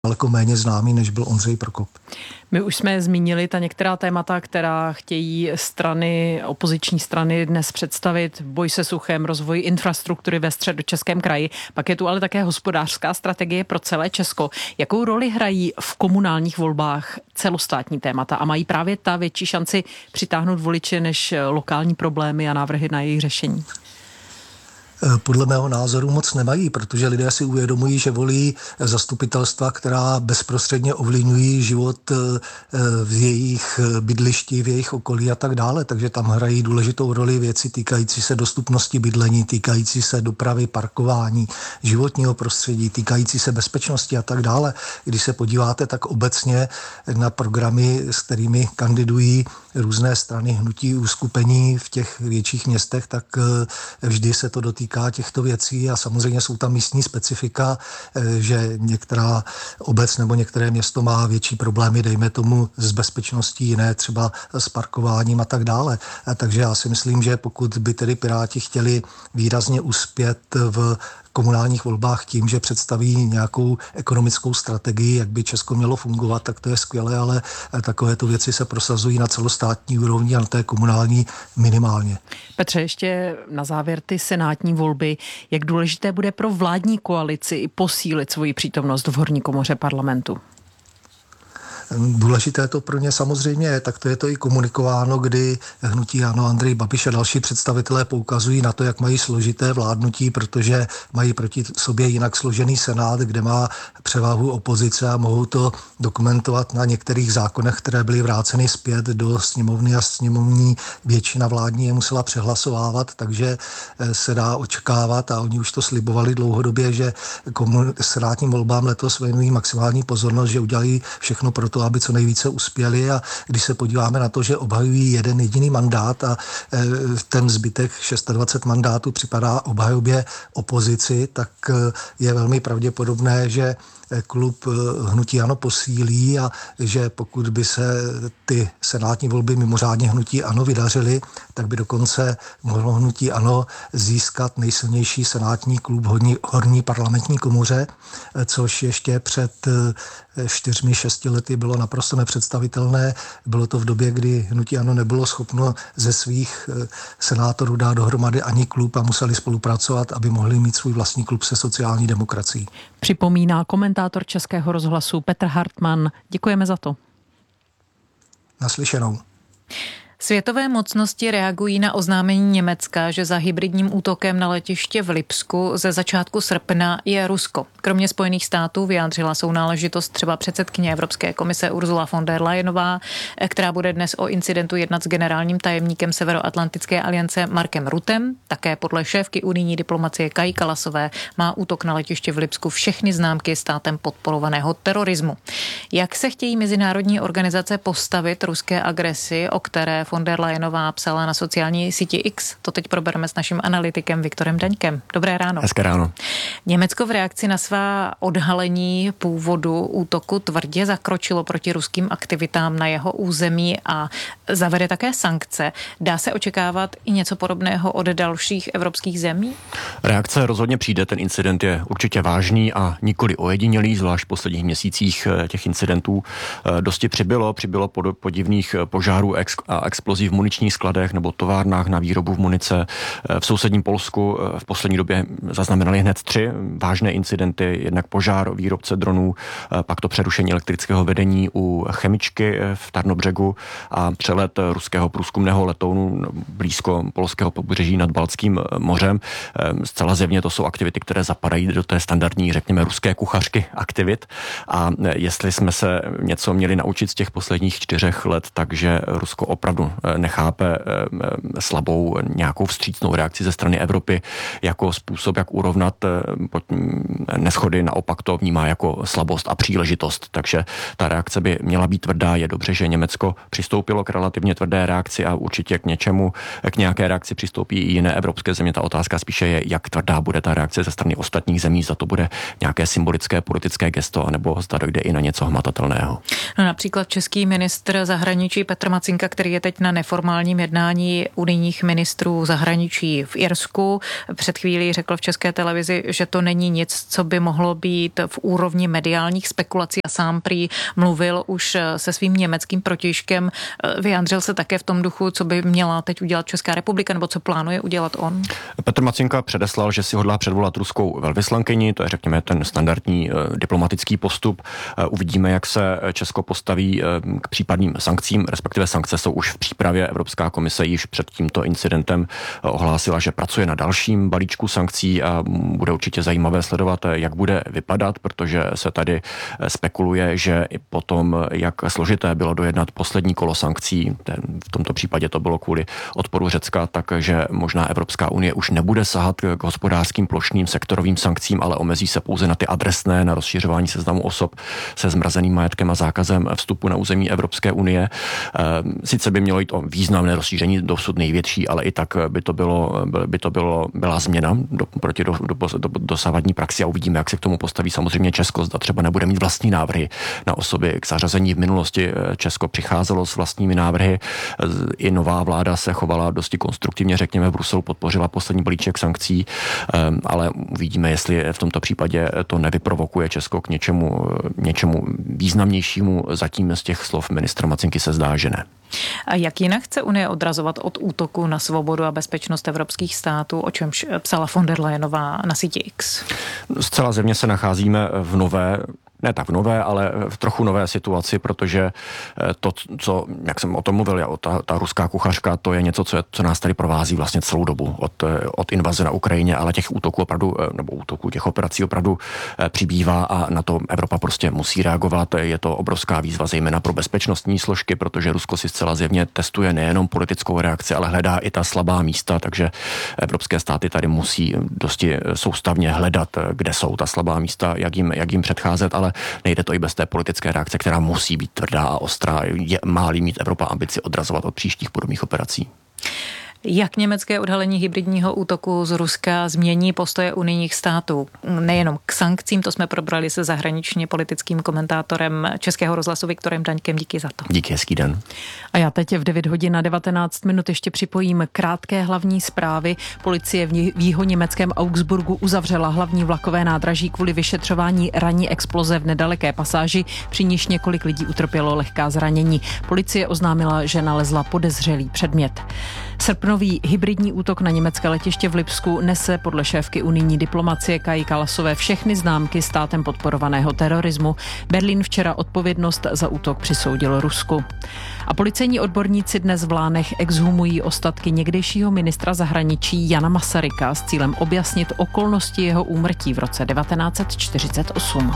daleko méně známý, než byl Ondřej Prokop. My už jsme zmínili ta některá témata, která chtějí opoziční strany dnes představit. Boj se suchem, rozvoj infrastruktury ve Středočeském kraji. Pak je tu ale také hospodářská strategie pro celé Česko. Jakou roli hrají v komunálních volbách celostátní témata a mají právě ta větší šanci přitáhnout voliče než lokální problémy a návrhy na jejich řešení? Podle mého názoru moc nemají, protože lidé si uvědomují, že volí zastupitelstva, která bezprostředně ovlivňují život v jejich bydlišti, v jejich okolí a tak dále. Takže tam hrají důležitou roli věci týkající se dostupnosti bydlení, týkající se dopravy, parkování, životního prostředí, týkající se bezpečnosti a tak dále. Když se podíváte tak obecně na programy, s kterými kandidují různé strany, hnutí, uskupení v těch větších městech, tak vždy se to dotýká těchto věcí a samozřejmě jsou tam místní specifika, že některá obec nebo některé město má větší problémy, dejme tomu s bezpečností, jiné třeba s parkováním a tak dále. Takže já si myslím, že pokud by tedy Piráti chtěli výrazně uspět v komunálních volbách tím, že představí nějakou ekonomickou strategii, jak by Česko mělo fungovat, tak to je skvělé, ale takovéto věci se prosazují na celostátní úrovni a na té komunální minimálně. Petře, ještě na závěr ty senátní volby. Jak důležité bude pro vládní koalici i posílit svoji přítomnost v horní komoře parlamentu? Důležité to pro ně samozřejmě je, tak to je to i komunikováno, kdy hnutí ANO, Andrej Babiš a další představitelé poukazují na to, jak mají složité vládnutí, protože mají proti sobě jinak složený senát, kde má převahu opozice a mohou to dokumentovat na některých zákonech, které byly vráceny zpět do sněmovny a sněmovní většina vládní je musela přehlasovávat, takže se dá očekávat a oni už to slibovali dlouhodobě, že senátním volbám letos věnují maximální pozornost, že udělají všechno pro to, aby co nejvíce uspěli a když se podíváme na to, že obhajují jeden jediný mandát a ten zbytek 26 mandátů připadá obhajobě opozici, tak je velmi pravděpodobné, že klub hnutí ANO posílí a že pokud by se ty senátní volby mimořádně hnutí ANO vydařily, tak by dokonce mohlo hnutí ANO získat nejsilnější senátní klub horní parlamentní komoře, což ještě před 4-6 lety bylo naprosto nepředstavitelné. Bylo to v době, kdy hnutí ANO nebylo schopno ze svých senátorů dát dohromady ani klub a museli spolupracovat, aby mohli mít svůj vlastní klub se sociální demokracií. Připomíná komentátor Českého rozhlasu Petr Hartmann. Děkujeme za to. Naslyšenou. Světové mocnosti reagují na oznámení Německa, že za hybridním útokem na letiště v Lipsku ze začátku srpna je Rusko. Kromě Spojených států vyjádřila sounáležitost třeba předsedkyně Evropské komise Ursula von der Leyenová, která bude dnes o incidentu jednat s generálním tajemníkem Severoatlantické aliance Markem Ruttem. Také podle šéfky unijní diplomacie Kaji Kalasové má útok na letiště v Lipsku všechny známky státem podporovaného terorismu. Jak se chtějí mezinárodní organizace postavit ruské agresi, o které von der Leyenová psala na sociální síti X? To teď probereme s naším analytikem Viktorem Daňkem. Dobré ráno. Hezké ráno. Německo v reakci na svá odhalení původu útoku tvrdě zakročilo proti ruským aktivitám na jeho území a zavede také sankce. Dá se očekávat i něco podobného od dalších evropských zemí? Reakce rozhodně přijde. Ten incident je určitě vážný a nikoli ojedinělý, zvlášť v posledních měsících těch incidentů dosti přibylo podivných požárů a explozí v muničních skladech nebo továrnách na výrobu munice. V sousedním Polsku v poslední době zaznamenali hned 3 vážné incidenty, jednak požár výrobce dronů, pak to přerušení elektrického vedení u chemičky v Tarnobřegu a přelet ruského průzkumného letounu blízko polského pobřeží nad Baltským mořem. Zcela zjevně to jsou aktivity, které zapadají do té standardní, řekněme, ruské kuchařky aktivit a jestli jsme se něco měli naučit z těch posledních 4 let, takže Rusko opravdu nechápe slabou nějakou vstřícnou reakci ze strany Evropy jako způsob, jak urovnat neshody, naopak to vnímá jako slabost a příležitost. Takže ta reakce by měla být tvrdá. Je dobře, že Německo přistoupilo k relativně tvrdé reakci a určitě k nějaké reakci přistoupí i jiné evropské země. Ta otázka spíše je, jak tvrdá bude ta reakce ze strany ostatních zemí, zda to bude nějaké symbolické politické gesto, anebo zda dojde i na něco hmatatelného. hmatatelného. No, například český ministr zahraničí Petr Macinka, který je teď na neformálním jednání unijních ministrů zahraničí v Irsku, před chvílí řekl v České televizi, že to není nic, co by mohlo být v úrovni mediálních spekulací a sám prý mluvil už se svým německým protějškem. Vyjádřil se také v tom duchu, co by měla teď udělat Česká republika nebo co plánuje udělat on? Petr Macinka předeslal, že si hodlá předvolat ruskou velvyslankyni, to je řekněme ten standardní diplomatický postup. Uvidíme, jak se Česko postaví k případným sankcím, respektive sankce jsou už v přípravě. Evropská komise již před tímto incidentem ohlásila, že pracuje na dalším balíčku sankcí a bude určitě zajímavé sledovat, jak bude vypadat, protože se tady spekuluje, že i potom, jak složité bylo dojednat poslední kolo sankcí, v tomto případě to bylo kvůli odporu Řecka, takže možná Evropská unie už nebude sahat k hospodářským plošným sektorovým sankcím, ale omezí se pouze na ty adresné, na rozšiřování seznamu osob se zmrazeným majetkem a zákazem vstupu na území Evropské unie. Sice by mělo jít o významné rozšíření, dosud největší, ale i tak by to byla změna proti dosavadní praxi a uvidíme, jak se k tomu postaví samozřejmě Česko. Zda třeba nebude mít vlastní návrhy na osoby k zařazení. V minulosti Česko přicházelo s vlastními návrhy. I nová vláda se chovala dosti konstruktivně, řekněme, v Bruselu podpořila poslední balíček sankcí, ale uvidíme, jestli v tomto případě to nevyprovokuje Česko k něčemu významnějšímu. Zatím z těch slov ministra Macinky se zdá, že ne. A jak jinak chce Unie odrazovat od útoku na svobodu a bezpečnost evropských států, o čemž psala von der Leyenová na síti X? Zcela zjevně se nacházíme v nové, ale v trochu nové situaci, protože to, co, jak jsem o tom mluvil, ta ruská kuchařka, to je něco, co nás tady provází vlastně celou dobu od invaze na Ukrajině, ale těch útoků opravdu, těch operací opravdu přibývá a na to Evropa prostě musí reagovat. Je to obrovská výzva, zejména pro bezpečnostní složky, protože Rusko si zcela zjevně testuje nejenom politickou reakci, ale hledá i ta slabá místa, takže evropské státy tady musí dosti soustavně hledat, kde jsou ta slabá místa, jak jim předcházet, ale nejde to i bez té politické reakce, která musí být tvrdá a ostrá. Má-li mít Evropa ambici odrazovat od příštích podobných operací. Jak německé odhalení hybridního útoku z Ruska změní postoje unijních států? Nejenom k sankcím, to jsme probrali se zahraničně politickým komentátorem Českého rozhlasu Viktorem Daňkem. Díky za to. Díky, hezký den. A já teď v 9 hodin na 19 minut ještě připojím krátké hlavní zprávy. Policie v jihoněmeckém Augsburgu uzavřela hlavní vlakové nádraží kvůli vyšetřování ranní exploze v nedaleké pasáži, při níž několik lidí utrpělo lehká zranění. Policie oznámila, že nalezla podezřelý předmět. Srpnový hybridní útok na německé letiště v Lipsku nese podle šéfky unijní diplomacie Kaji Kallasové všechny známky státem podporovaného terorismu. Berlín včera odpovědnost za útok přisoudil Rusku. A policejní odborníci dnes v Lánech exhumují ostatky někdejšího ministra zahraničí Jana Masaryka s cílem objasnit okolnosti jeho úmrtí v roce 1948.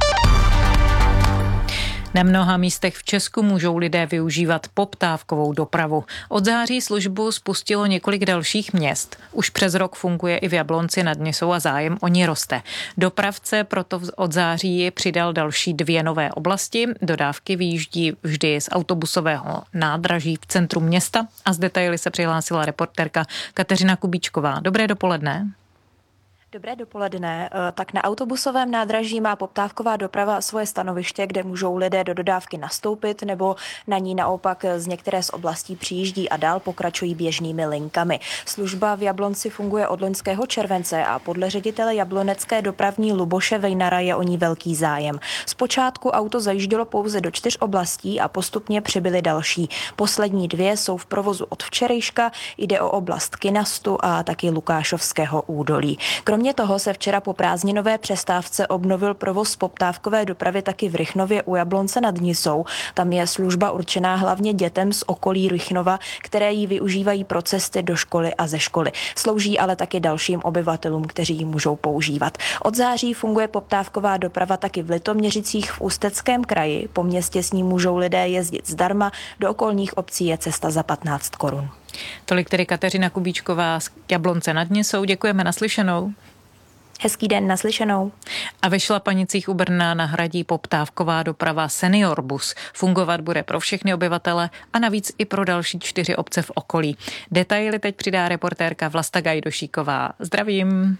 Na mnoha místech v Česku můžou lidé využívat poptávkovou dopravu. Od září službu spustilo několik dalších měst. Už přes rok funguje i v Jablonci nad Nisou a zájem o ní roste. Dopravce proto od září přidal další 2 nové oblasti. Dodávky vyjíždí vždy z autobusového nádraží v centru města a z detaily se přihlásila reportérka Kateřina Kubíčková. Dobré dopoledne. Dobré dopoledne. Tak na autobusovém nádraží má poptávková doprava svoje stanoviště, kde můžou lidé do dodávky nastoupit nebo na ní naopak z některé z oblastí přijíždí a dál pokračují běžnými linkami. Služba v Jablonci funguje od loňského července a podle ředitele jablonecké dopravní Luboše Vejnara je o ní velký zájem. Zpočátku auto zajíždělo pouze do 4 oblastí a postupně přibyly další. Poslední 2 jsou v provozu od včerejška, jde o oblast Kynastu a taky Lukášovského údolí. Kromě toho se včera po prázdninové přestávce obnovil provoz poptávkové dopravy taky v Rychnově u Jablonce nad Nisou. Tam je služba určená hlavně dětem z okolí Rychnova, které ji využívají pro cesty do školy a ze školy. Slouží ale taky dalším obyvatelům, kteří ji můžou používat. Od září funguje poptávková doprava taky v Litoměřicích v Ústeckém kraji. Po městě s ní můžou lidé jezdit zdarma, do okolních obcí je cesta za 15 korun. Tolik tedy Kateřina Kubíčková z Jablonce nad Nisou. Děkujeme, naslyšenou. Hezký den, naslyšenou. A ve Šlapanicích u Brna nahradí poptávková doprava Senior Bus. Fungovat bude pro všechny obyvatele a navíc i pro další 4 obce v okolí. Detaily teď přidá reportérka Vlasta Gajdošíková. Zdravím.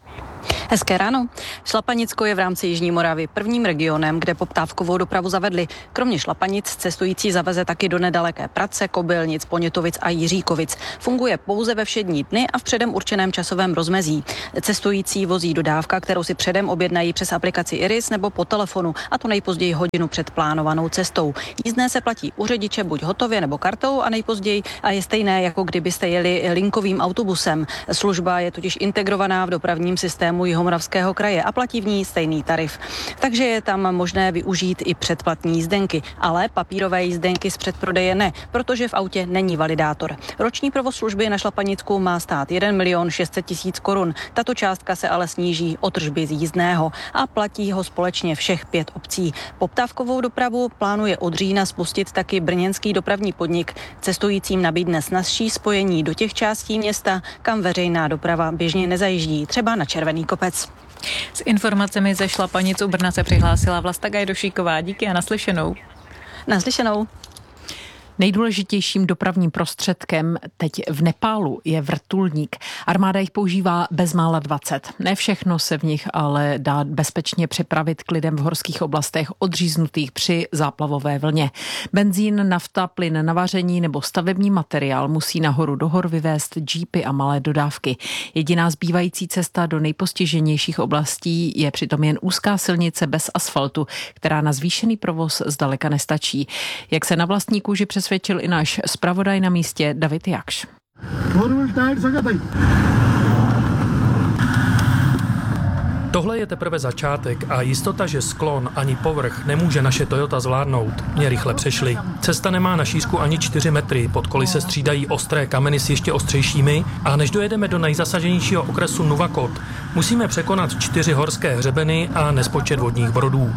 Hezké ráno. Šlapanicko je v rámci Jižní Moravy prvním regionem, kde poptávkovou dopravu zavedli. Kromě Šlapanic cestující zaveze taky do nedaleké Pratce, Kobylnic, Ponětovic a Jiříkovic. Funguje pouze ve všední dny a v předem určeném časovém rozmezí. Cestující vozí dodávka, kterou si předem objednají přes aplikaci Iris nebo po telefonu, a to nejpozději hodinu před plánovanou cestou. Jízdné se platí u řidiče buď hotově nebo kartou a nejpozději a je stejné, jako kdybyste jeli linkovým autobusem. Služba je totiž integrovaná v dopravním systému Jihomoravského kraje a platí v ní stejný tarif. Takže je tam možné využít i předplatní jízdenky, ale papírové jízdenky z předprodeje ne, protože v autě není validátor. Roční provoz služby na Šlapanicku má stát 1 600 000 korun. Tato částka se ale sníží o tržby z jízdného a platí ho společně všech 5 obcí. Poptávkovou dopravu plánuje od října spustit taky brněnský dopravní podnik. Cestujícím nabídne snazší spojení do těch částí města, kam veřejná doprava běžně nezajíždí, třeba na Červený kopec. S informacemi ze Šlapanic u Brna se přihlásila Vlasta Gajdošíková. Díky a naslyšenou. Naslyšenou. Nejdůležitějším dopravním prostředkem teď v Nepálu je vrtulník. Armáda jich používá bezmála 20. Ne všechno se v nich ale dá bezpečně přepravit k lidem v horských oblastech odříznutých při záplavové vlně. Benzín, nafta, plyn na vaření nebo stavební materiál musí nahoru do hor vyvést džípy a malé dodávky. Jediná zbývající cesta do nejpostiženějších oblastí je přitom jen úzká silnice bez asfaltu, která na zvýšený provoz zdaleka nestačí. Jak se na vlastní kůži přesvědčil i náš zpravodaj na místě David Jakš. Tohle je teprve začátek a jistota, že sklon ani povrch nemůže naše Toyota zvládnout, mě rychle přešly. Cesta nemá na šířku ani 4 metry, pod koly se střídají ostré kameny s ještě ostřejšími a než dojedeme do nejzasaženějšího okresu Nuvakot, musíme překonat 4 horské hřebeny a nespočet vodních brodů.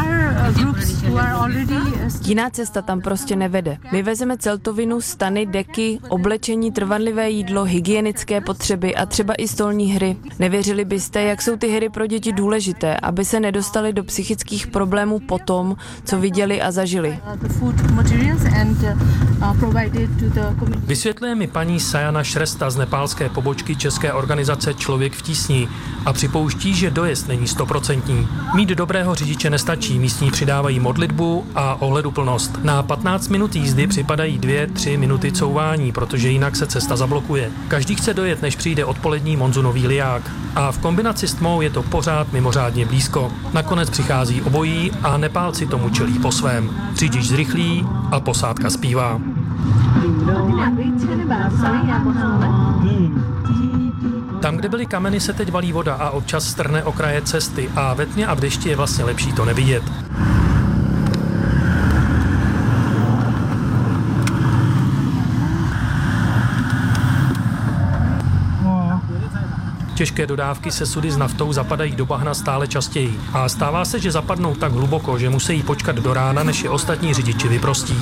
Jiná cesta tam prostě nevede. Vyvezeme celtovinu, stany, deky, oblečení, trvanlivé jídlo, hygienické potřeby a třeba i stolní hry. Nevěřili byste, jak jsou ty hry pro děti důležité, aby se nedostali do psychických problémů po tom, co viděli a zažili. Vysvětluje mi paní Sajana Šresta z nepálské pobočky české organizace Člověk v tísni a připouští, že dojezd není 100%. Mít dobrého řidiče nestačí, místní přidávají modlitbu a ohleduplnost. Na 15 minut jízdy připadají 2-3 minuty couvání, protože jinak se cesta zablokuje. Každý chce dojet, než přijde odpolední monzunový liják. A v kombinaci s tmou je to pořád mimořádně blízko. Nakonec přichází obojí a Nepálci tomu čelí po svém. Řidič zrychlí a posádka zpívá. Tam, kde byly kameny, se teď valí voda a občas strne okraje cesty a ve tmě a v dešti je vlastně lepší to nevidět. Těžké dodávky se sudy s naftou zapadají do bahna stále častěji a stává se, že zapadnou tak hluboko, že musí počkat do rána, než je ostatní řidiči vyprostí.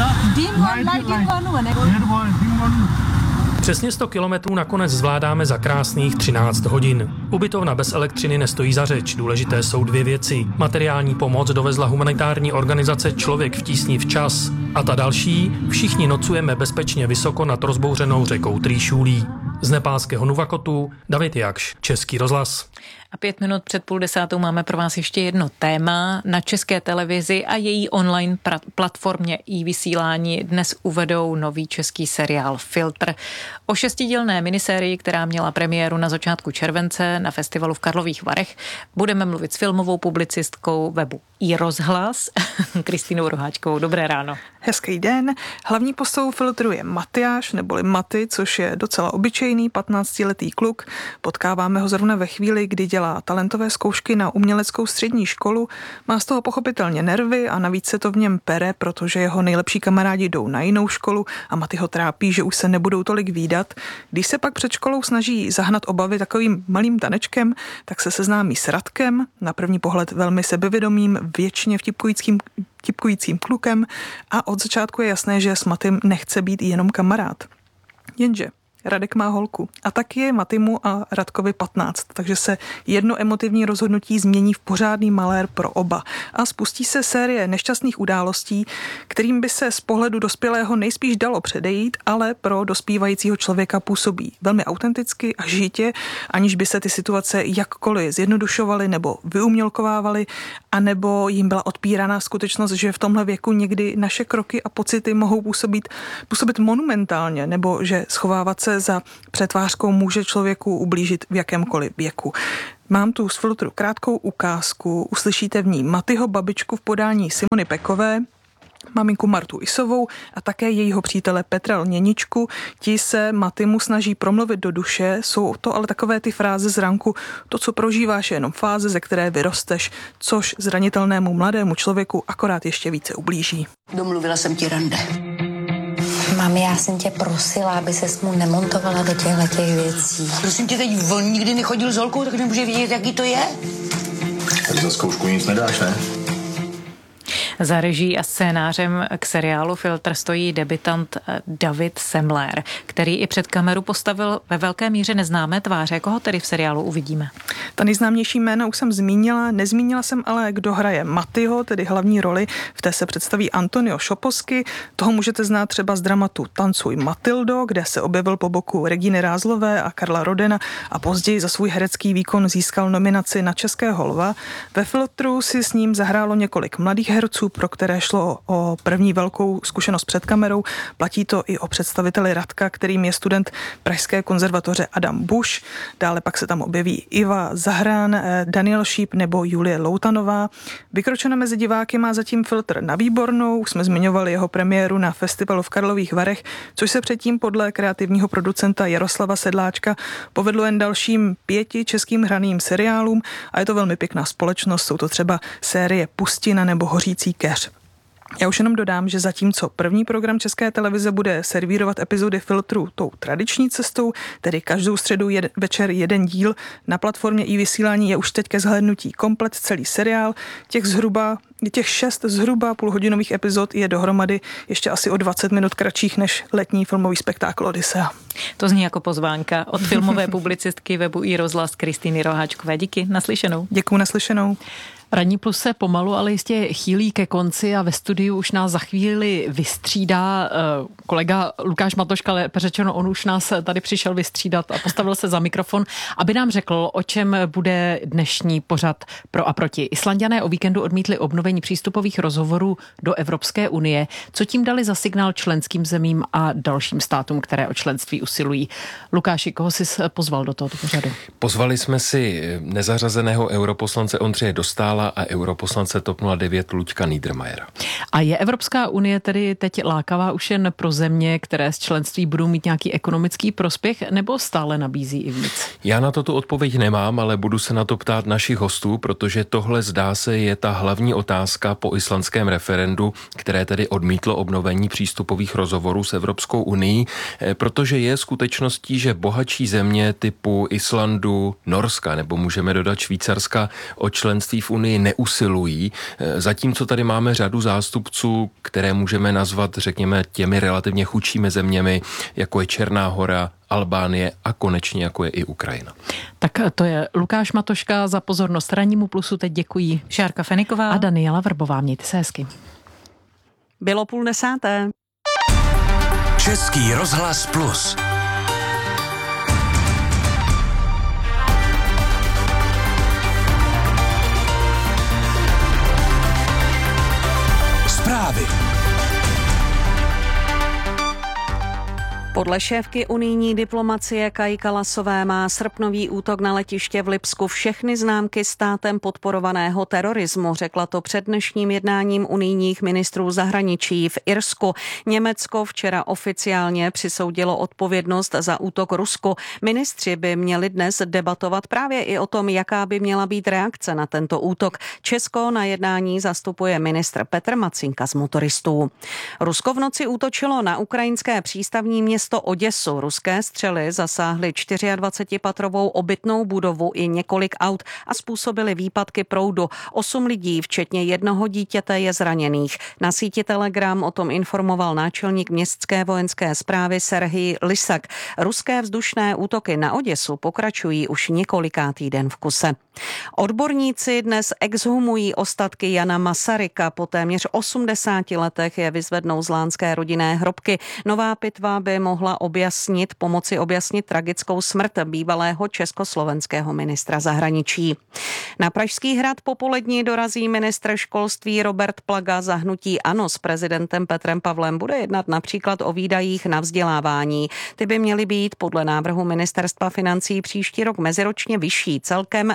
Přesně 100 kilometrů nakonec zvládáme za krásných 13 hodin. Ubytovna bez elektřiny nestojí za řeč, důležité jsou 2 věci. Materiální pomoc dovezla humanitární organizace Člověk v tísni včas. A ta další, všichni nocujeme bezpečně vysoko nad rozbouřenou řekou Trýšulí. Z nepálského Nuvakotu David Jakš, Český rozhlas. A 5 minut před 9:30 máme pro vás ještě jedno téma. Na České televizi a její online platformě iVysílání dnes uvedou nový český seriál Filtr. O 6dílné minisérii, která měla premiéru na začátku července na festivalu v Karlových Varech, budeme mluvit s filmovou publicistkou webu iRozhlas, Kristýnou Roháčkovou. Dobré ráno. Hezký den. Hlavní postavu Filtru je Matyáš, neboli Maty, což je docela obyčejný 15letý kluk. Potkáváme ho zrovna ve chvíli, kdy dělá talentové zkoušky na uměleckou střední školu. Má z toho pochopitelně nervy a navíc se to v něm pere, protože jeho nejlepší kamarádi jdou na jinou školu a Maty ho trápí, že už se nebudou tolik vídat. Když se pak před školou snaží zahnat obavy takovým malým tanečkem, tak se seznámí s Radkem, na první pohled velmi sebevědomým, věčně vtipkujícím klukem a od začátku je jasné, že s Matym nechce být jenom kamarád. Jenže Radek má holku a taky je Matimu a Radkovi 15, takže se jedno emotivní rozhodnutí změní v pořádný malér pro oba a spustí se série nešťastných událostí, kterým by se z pohledu dospělého nejspíš dalo předejít, ale pro dospívajícího člověka působí velmi autenticky a žitě, aniž by se ty situace jakkoliv zjednodušovaly nebo vyumělkovávaly, anebo jim byla odpíraná skutečnost, že v tomhle věku někdy naše kroky a pocity mohou působit monumentálně, nebo že schovávat se za přetvářkou může člověku ublížit v jakémkoliv věku. Mám tu z filtru krátkou ukázku, uslyšíte v ní Matyho babičku v podání Simony Pekové, maminku Martu Isovou a také jejího přítele Petra Lněničku. Ti se Matymu snaží promluvit do duše, jsou to ale takové ty fráze z ranku, to, co prožíváš, je jenom fáze, ze které vyrosteš, což zranitelnému mladému člověku akorát ještě více ublíží. Domluvila jsem ti rande. Mami, já jsem tě prosila, aby ses mu nemontovala do těchto věcí. Prosím tě, teď on nikdy nechodil s holkou, tak nemůže vidět, jaký to je. Tak za zkoušku nic nedáš, ne? Za režií a scénářem k seriálu Filtr stojí debutant David Semler, který i před kameru postavil ve velké míře neznámé tváře. Koho tedy v seriálu uvidíme? Ta nejznámější jména už jsem zmínila, nezmínila jsem ale, kdo hraje Matyho, tedy hlavní roli. V té se představí Antonio Šoposky, toho můžete znát třeba z dramatu Tancuj Matildo, kde se objevil po boku Reginy Rázlové a Karla Rodena a později za svůj herecký výkon získal nominaci na Českého lva. Ve Filtru si s ním zahrálo několik mladých herců, pro které šlo o první velkou zkušenost před kamerou. Platí to i o představiteli Radka, kterým je student Pražské konzervatoře Adam Bush. Dále pak se tam objeví Iva Zahrán, Daniel Šíp nebo Julie Loutanová. Vykročena mezi diváky má zatím Filtr na výbornou. Už jsme zmiňovali jeho premiéru na festivalu v Karlových Varech, což se předtím podle kreativního producenta Jaroslava Sedláčka povedlo jen dalším 5 českým hraným seriálům a je to velmi pěkná společnost. Jsou to třeba série Pustina nebo Hořící keř. Já už jenom dodám, že zatímco první program České televize bude servírovat epizody Filtru tou tradiční cestou, tedy každou středu večer jeden díl, na platformě iVysílání je už teď ke zhlédnutí komplet celý seriál. Těch 6 zhruba půlhodinových epizod je dohromady ještě asi o 20 minut kratších než letní filmový spektákl Odyssea. To zní jako pozvánka od filmové publicistky webu iRozhlas Kristýny Roháčkové. Díky, naslyšenou. Děkuju, naslyšenou. Ranní plus se pomalu, ale jistě chýlí ke konci a ve studiu už nás za chvíli vystřídá kolega Lukáš Matoška, lépe řečeno, on už nás tady přišel vystřídat a postavil se za mikrofon, aby nám řekl, o čem bude dnešní pořad pro a proti. Islanďané o víkendu odmítli obnovení přístupových rozhovorů do Evropské unie. Co tím dali za signál členským zemím a dalším státům, které o členství usilují? Lukáši, koho jsi pozval do tohoto pořadu? Pozvali jsme si nezařazeného europoslance Ondřeje Dostála a europoslance TOP 09 Luďka Niedermayera. A je Evropská unie tedy teď lákavá už jen pro země, které z členství budou mít nějaký ekonomický prospěch, nebo stále nabízí i víc? Já na to tu odpověď nemám, ale budu se na to ptát našich hostů, protože tohle zdá se je ta hlavní otázka po islandském referendu, které tedy odmítlo obnovení přístupových rozhovorů s Evropskou unií, protože je skutečností, že bohatší země typu Islandu, Norska nebo můžeme dodat Švýcarska o členství v unii neusilují, zatímco tady máme řadu zástupců, které můžeme nazvat, řekněme, těmi relativně chudšími zeměmi, jako je Černá Hora, Albánie a konečně jako je i Ukrajina. Tak to je Lukáš Matoška, za pozornost Rannímu plusu teď děkují Šárka Feniková a Daniela Vrbová. Mějte se hezky. Bylo 9:30. Český rozhlas plus. Zprávy. Podle šéfky unijní diplomacie Kaji Kalasové má srpnový útok na letiště v Lipsku všechny známky státem podporovaného terorismu, řekla to před dnešním jednáním unijních ministrů zahraničí v Irsku. Německo včera oficiálně přisoudilo odpovědnost za útok Rusku. Ministři by měli dnes debatovat právě i o tom, jaká by měla být reakce na tento útok. Česko na jednání zastupuje ministr Petr Macinka z Motoristů. Rusko v noci útočilo na ukrajinské přístavní město město Oděsu. Ruské střely zasáhly 24patrovou obytnou budovu i několik aut a způsobily výpadky proudu. 8 lidí, včetně jednoho dítěte, je zraněných. Na síti Telegram o tom informoval náčelník městské vojenské správy Serhij Lysak. Ruské vzdušné útoky na Oděsu pokračují už několikátý den v kuse. Odborníci dnes exhumují ostatky Jana Masaryka. Po téměř 80 letech je vyzvednou z lánské rodinné hrobky. Nová pitva by mohla pomoci objasnit tragickou smrt bývalého československého ministra zahraničí. Na Pražský hrad popolední dorazí ministr školství Robert Plaga. Za hnutí ANO s prezidentem Petrem Pavlem bude jednat například o výdajích na vzdělávání. Ty by měly být podle návrhu ministerstva financí příští rok meziročně vyšší, celkem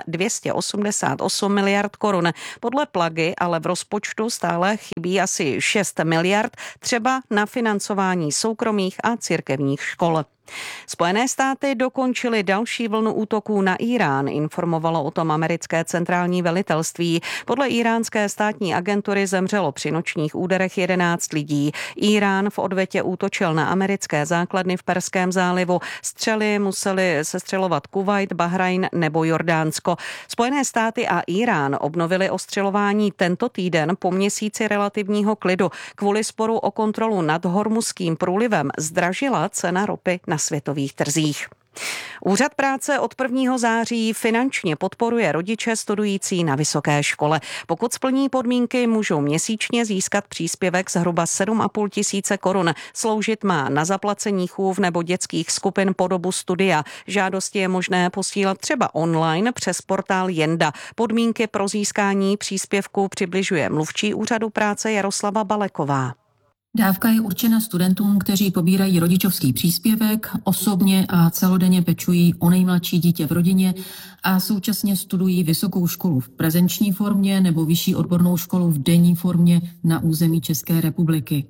288 miliard korun. Podle Plagy ale v rozpočtu stále chybí asi 6 miliard, třeba na financování soukromých a církevních škol. Spojené státy dokončily další vlnu útoků na Irán, informovalo o tom americké centrální velitelství. Podle iránské státní agentury zemřelo při nočních úderech 11 lidí. Irán v odvetě útočil na americké základny v Perském zálivu. Střely museli sestřelovat Kuvajt, Bahrajn nebo Jordánsko. Spojené státy a Irán obnovili ostřelování tento týden po měsíci relativního klidu. Kvůli sporu o kontrolu nad Hormuzským průlivem zdražila cena ropy na světových trzích. Úřad práce od 1. září finančně podporuje rodiče studující na vysoké škole. Pokud splní podmínky, můžou měsíčně získat příspěvek zhruba 7,5 tisíce korun. Sloužit má na zaplacení chův nebo dětských skupin po dobu studia. Žádosti je možné posílat třeba online přes portál Jenda. Podmínky pro získání příspěvku přibližuje mluvčí úřadu práce Jaroslava Baleková. Dávka je určena studentům, kteří pobírají rodičovský příspěvek, osobně a celodenně pečují o nejmladší dítě v rodině a současně studují vysokou školu v prezenční formě nebo vyšší odbornou školu v denní formě na území České republiky.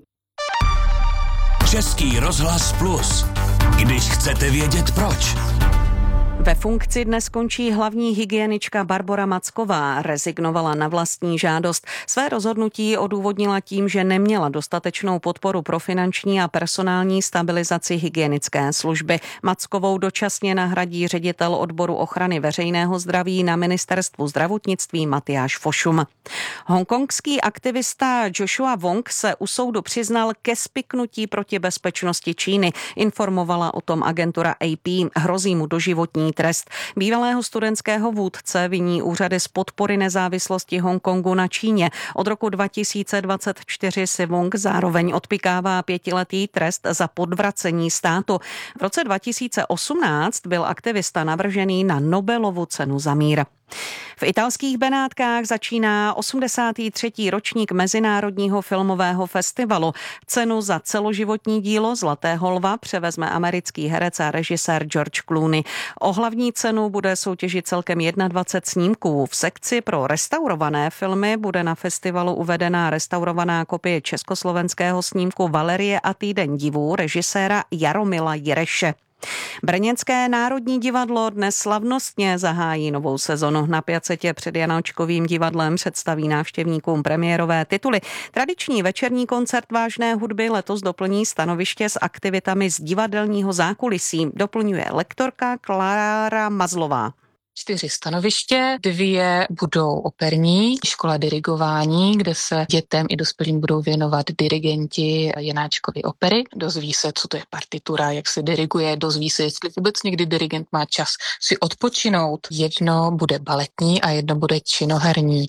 Český rozhlas Plus. Když chcete vědět proč. Ve funkci dnes končí hlavní hygienička Barbora Macková. Rezignovala na vlastní žádost. Své rozhodnutí odůvodnila tím, že neměla dostatečnou podporu pro finanční a personální stabilizaci hygienické služby. Mackovou dočasně nahradí ředitel odboru ochrany veřejného zdraví na ministerstvu zdravotnictví Matyáš Fošum. Hongkongský aktivista Joshua Wong se u soudu přiznal ke spiknutí proti bezpečnosti Číny. Informovala o tom agentura AP. Hrozí mu doživotní trest. Bývalého studentského vůdce viní úřady z podpory nezávislosti Hongkongu na Číně. Od roku 2024 si Wong zároveň odpykává 5letý trest za podvracení státu. V roce 2018 byl aktivista navržený na Nobelovu cenu za mír. V italských Benátkách začíná 83. ročník Mezinárodního filmového festivalu. Cenu za celoživotní dílo Zlatého lva převezme americký herec a režisér George Clooney. O hlavní cenu bude soutěžit celkem 21 snímků. V sekci pro restaurované filmy bude na festivalu uvedena restaurovaná kopie československého snímku Valerie a týden divů režiséra Jaromila Jireše. Brněnské Národní divadlo dnes slavnostně zahájí novou sezonu. Na Piacetě před Janáčkovým divadlem představí návštěvníkům premiérové tituly. Tradiční večerní koncert vážné hudby letos doplní stanoviště s aktivitami z divadelního zákulisí. Doplňuje lektorka Klára Mazlová. 4 stanoviště, 2 budou operní, škola dirigování, kde se dětem i dospělým budou věnovat dirigenti Janáčkovy opery. Dozví se, co to je partitura, jak se diriguje, dozví se, jestli vůbec někdy dirigent má čas si odpočinout. Jedno bude baletní a jedno bude činoherní.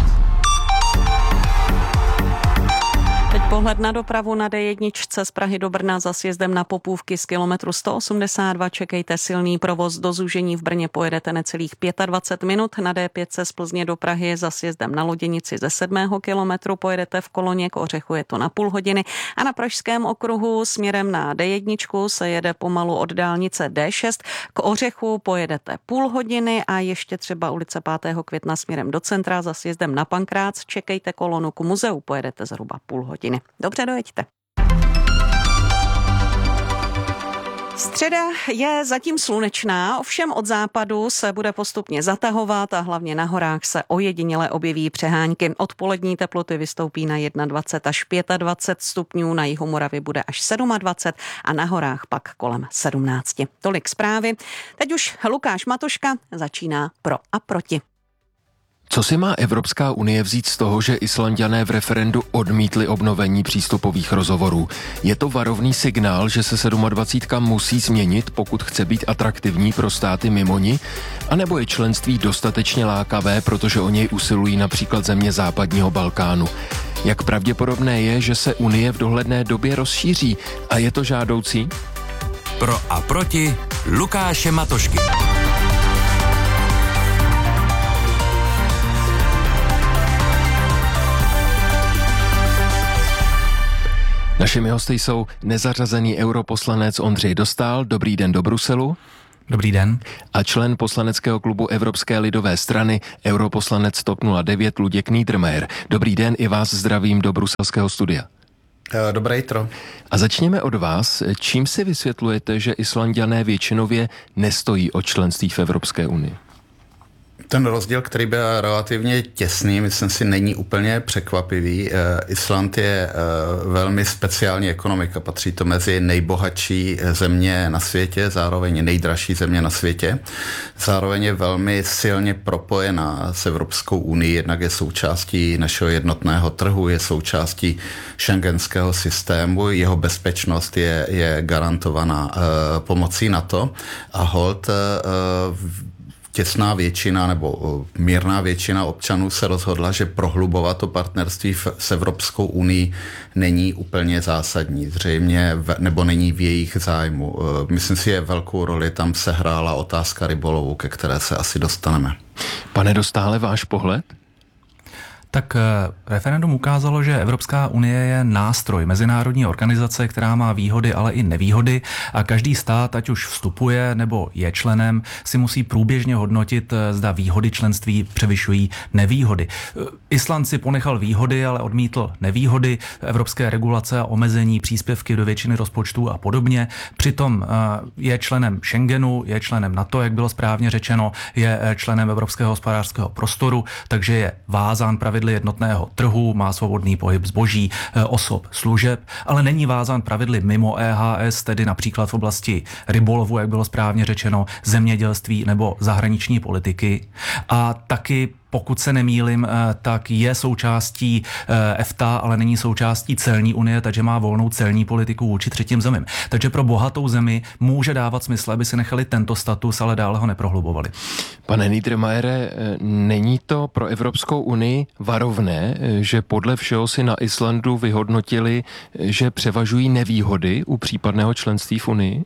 Teď pohled na dopravu na D1 z Prahy do Brna za sjezdem na Popůvky z kilometru 182. Čekejte silný provoz. Do zúžení v Brně pojedete necelých 25 minut. Na D5 z Plzně do Prahy za sjezdem na Loděnici ze 7. kilometru pojedete v koloně, k Ořechu je to na půl hodiny. A na Pražském okruhu směrem na D1 se jede pomalu od dálnice D6. K Ořechu pojedete půl hodiny a ještě třeba ulice 5. května směrem do centra za sjezdem na Pankrác. Čekejte kolonu k muzeu, pojedete zhruba půl hodiny. Dobře, dojeďte. Středa je zatím slunečná, ovšem od západu se bude postupně zatahovat a hlavně na horách se ojediněle objeví přehánky. Odpolední teploty vystoupí na 21 až 25 stupňů, na jihu Moravy bude až 27 a na horách pak kolem 17. Tolik zprávy. Teď už Lukáš Matoška začíná Pro a proti. Co si má Evropská unie vzít z toho, že Islanďané v referendu odmítli obnovení přístupových rozhovorů? Je to varovný signál, že se 27 musí změnit, pokud chce být atraktivní pro státy mimo ní? A nebo je členství dostatečně lákavé, protože o něj usilují například země západního Balkánu? Jak pravděpodobné je, že se Unie v dohledné době rozšíří? A je to žádoucí? Pro a proti Lukáše Matošky. Našimi hosty jsou nezařazený europoslanec Ondřej Dostál. Dobrý den do Bruselu. Dobrý den. A člen poslaneckého klubu Evropské lidové strany, europoslanec TOP 09 Luděk Niedermayer. Dobrý den, i vás zdravím do bruselského studia. Dobré jitro. A začněme od vás. Čím si vysvětlujete, že Islanďané většinově nestojí o členství v Evropské unii? Ten rozdíl, který byl relativně těsný, myslím si, není úplně překvapivý. Island je velmi speciální ekonomika, patří to mezi nejbohatší země na světě, zároveň nejdražší země na světě. Zároveň je velmi silně propojená s Evropskou unii, jednak je součástí našeho jednotného trhu, je součástí schengenského systému, jeho bezpečnost je garantovaná pomocí NATO a holt těsná většina nebo mírná většina občanů se rozhodla, že prohlubovat to partnerství s Evropskou unii není úplně zásadní. Zřejmě nebo není v jejich zájmu. Myslím si, že velkou roli tam sehrála otázka rybolovu, ke které se asi dostaneme. Pane Dostále, váš pohled? Tak referendum ukázalo, že Evropská unie je nástroj mezinárodní organizace, která má výhody, ale i nevýhody a každý stát, ať už vstupuje nebo je členem, si musí průběžně hodnotit, zda výhody členství převyšují nevýhody. Island si ponechal výhody, ale odmítl nevýhody, evropské regulace a omezení, příspěvky do většiny rozpočtů a podobně. Přitom je členem Schengenu, je členem NATO, jak bylo správně řečeno, je členem Evropského hospodářského prostoru, takže je vázán pravidly jednotného trhu, má svobodný pohyb zboží, osob, služeb, ale není vázán pravidly mimo EHS, tedy například v oblasti rybolovu, jak bylo správně řečeno, zemědělství nebo zahraniční politiky. A taky, pokud se nemýlim, tak je součástí EFTA, ale není součástí celní unie, takže má volnou celní politiku vůči třetím zemím. Takže pro bohatou zemi může dávat smysl, aby si nechali tento status, ale dále ho neprohlubovali. Pane Niedermayere, není to pro Evropskou unii varovné, že podle všeho si na Islandu vyhodnotili, že převažují nevýhody u případného členství v unii?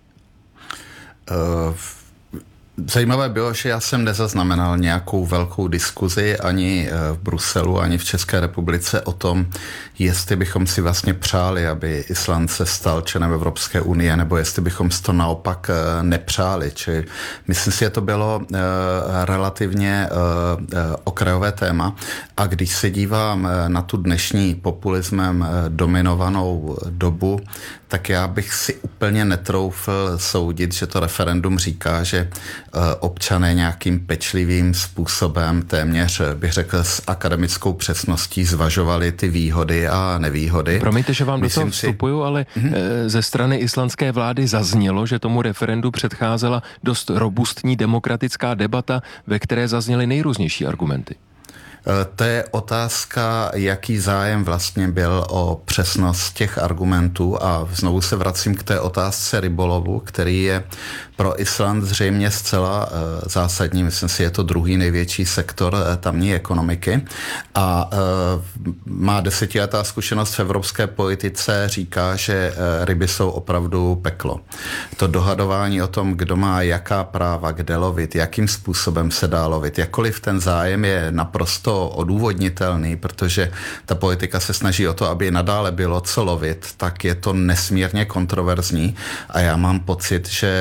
Zajímavé bylo, že já jsem nezaznamenal nějakou velkou diskuzi ani v Bruselu, ani v České republice o tom, jestli bychom si vlastně přáli, aby Island se stal členem Evropské unie, nebo jestli bychom si to naopak nepřáli. Čili myslím si, že to bylo relativně okrajové téma. A když se dívám na tu dnešní populismem dominovanou dobu, tak já bych si úplně netroufl soudit, že to referendum říká, že občané nějakým pečlivým způsobem, téměř bych řekl s akademickou přesností, zvažovali ty výhody a nevýhody. Promiňte, že vám do toho vstupuju, ale ze strany islandské vlády zaznělo, že tomu referendu předcházela dost robustní demokratická debata, ve které zazněly nejrůznější argumenty. To je otázka, jaký zájem vlastně byl o přesnost těch argumentů a znovu se vracím k té otázce rybolovu, který je pro Island zřejmě zcela zásadní. Myslím si, je to druhý největší sektor tamní ekonomiky a má desetiletá zkušenost v evropské politice říká, že ryby jsou opravdu peklo. To dohadování o tom, kdo má jaká práva, kde lovit, jakým způsobem se dá lovit, jakkoliv ten zájem je naprosto odůvodnitelný, protože ta politika se snaží o to, aby nadále bylo co lovit, tak je to nesmírně kontroverzní a já mám pocit, že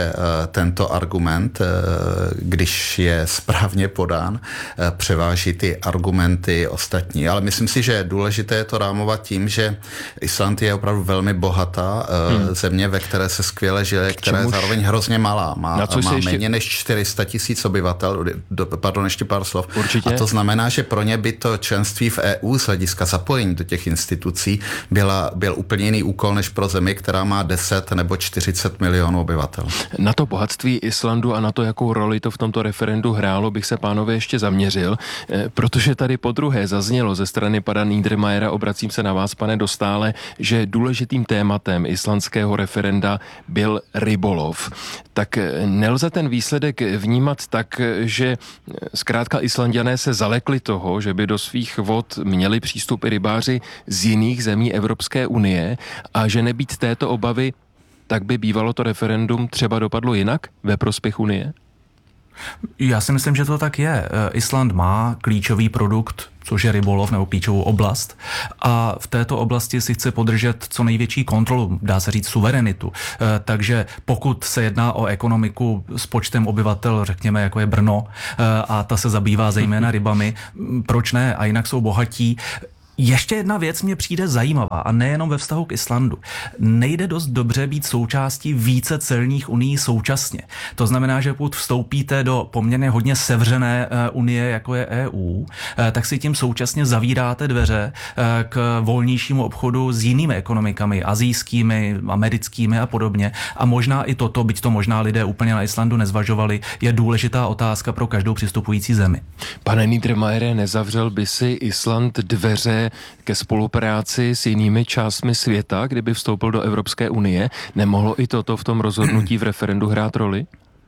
tento argument, když je správně podán, převáží ty argumenty ostatní. Ale myslím si, že je důležité to rámovat tím, že Island je opravdu velmi bohatá země, ve které se skvěle žije, která je zároveň hrozně malá. Má méně než 400 000 obyvatel. Pardon, ještě pár slov. Určitě. A to znamená, že pro ně by to členství v EU z hlediska zapojení do těch institucí byl úplně jiný úkol než pro zemi, která má 10 nebo 40 milionů obyvatel. Na to bohatství Islandu a na to, jakou roli to v tomto referendu hrálo, bych se, pánové, ještě zaměřil, protože tady podruhé zaznělo ze strany pana Niedermayera, obracím se na vás, pane Dostále, že důležitým tématem islandského referenda byl rybolov. Tak nelze ten výsledek vnímat tak, že zkrátka Islanďané se zalekli toho, že by do svých vod měli přístup i rybáři z jiných zemí Evropské unie a že nebýt této obavy, tak by bývalo to referendum třeba dopadlo jinak ve prospěch Unie? Já si myslím, že to tak je. Island má klíčový produkt, což je rybolov, nebo klíčovou oblast. A v této oblasti si chce podržet co největší kontrolu, dá se říct suverenitu. Takže pokud se jedná o ekonomiku s počtem obyvatel, řekněme, jako je Brno, a ta se zabývá zejména rybami, proč ne? A jinak jsou bohatí. Ještě jedna věc mě přijde zajímavá a nejenom ve vztahu k Islandu. Nejde dost dobře být součástí více celních unií současně. To znamená, že pokud vstoupíte do poměrně hodně sevřené unie, jako je EU, tak si tím současně zavíráte dveře k volnějšímu obchodu s jinými ekonomikami, asijskými, americkými a podobně. A možná i toto, byť to možná lidé úplně na Islandu nezvažovali, je důležitá otázka pro každou přistupující zemi. Pane Niedermayere, nezavřel by si Island dveře ke spolupráci s jinými částmi světa, kdyby vstoupil do Evropské unie? Nemohlo i toto v tom rozhodnutí v referendu hrát roli?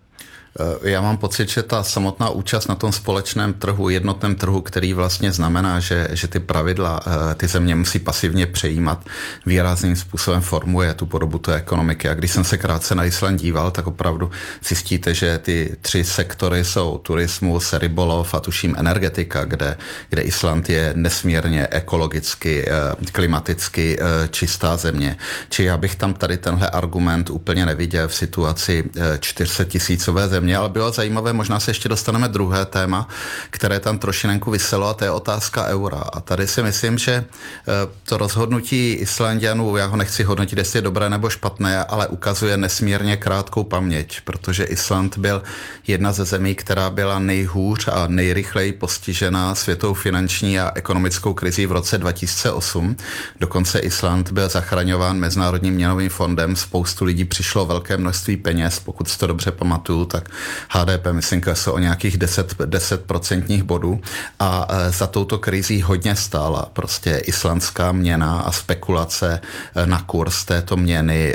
Já mám pocit, že ta samotná účast na tom společném trhu, jednotném trhu, který vlastně znamená, že ty pravidla ty země musí pasivně přejímat, výrazným způsobem formuje tu podobu té ekonomiky. A když jsem se krátce na Island díval, tak opravdu zjistíte, že ty 3 sektory jsou turismus, rybolov a tuším energetika, kde Island je nesmírně ekologicky, klimaticky čistá země. Či já bych tam tady tenhle argument úplně neviděl v situaci 400 000 země, ale bylo zajímavé, možná se ještě dostaneme druhé téma, které tam trošinenku viselo, a to je otázka eura. A tady si myslím, že to rozhodnutí Islanďanů, já ho nechci hodnotit, jestli je dobré nebo špatné, ale ukazuje nesmírně krátkou paměť, protože Island byl jedna ze zemí, která byla nejhůř a nejrychleji postižená světovou finanční a ekonomickou krizí v roce 2008. Dokonce Island byl zachraňován Mezinárodním měnovým fondem, spoustu lidí přišlo velké množství peněz, pokud si to dobře pamatuju, tak HDP, myslím, kleslo o nějakých 10% bodů a za touto krizí hodně stála prostě islandská měna a spekulace na kurz této měny,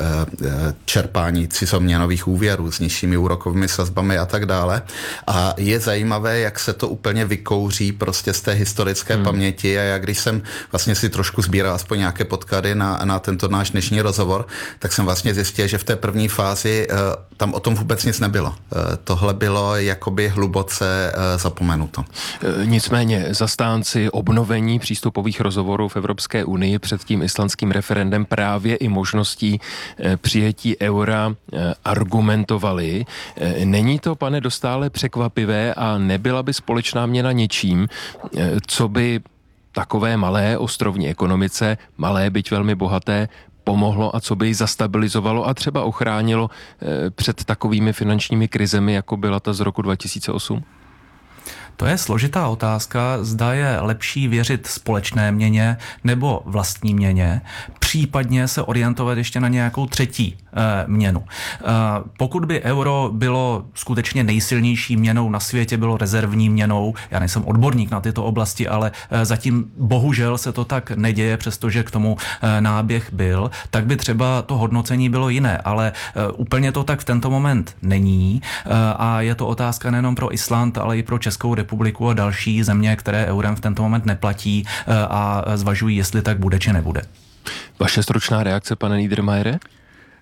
čerpání cizoměnových úvěrů s nižšími úrokovými sazbami a tak dále. A je zajímavé, jak se to úplně vykouří prostě z té historické paměti, a já když jsem vlastně si trošku sbíral aspoň nějaké podklady na tento náš dnešní rozhovor, tak jsem vlastně zjistil, že v té první fázi tam o tom vůbec nic nebylo. Tohle bylo jakoby hluboce zapomenuto. Nicméně zastánci obnovení přístupových rozhovorů v Evropské unii před tím islandským referendem právě i možností přijetí eura argumentovali. Není to, pane Dostále, překvapivé a nebyla by společná měna něčím, co by takové malé ostrovní ekonomice, malé byť velmi bohaté, pomohlo a co by ji zastabilizovalo a třeba ochránilo před takovými finančními krizemi, jako byla ta z roku 2008? To je složitá otázka, zda je lepší věřit společné měně nebo vlastní měně, případně se orientovat ještě na nějakou třetí měnu. Pokud by euro bylo skutečně nejsilnější měnou na světě, bylo rezervní měnou, já nejsem odborník na tyto oblasti, ale zatím bohužel se to tak neděje, přestože k tomu náběh byl, tak by třeba to hodnocení bylo jiné, ale úplně to tak v tento moment není a je to otázka nejenom pro Island, ale i pro Českou republiku a další země, které eurem v tento moment neplatí a zvažují, jestli tak bude či nebude. Vaše stručná reakce, pane Niedermayere?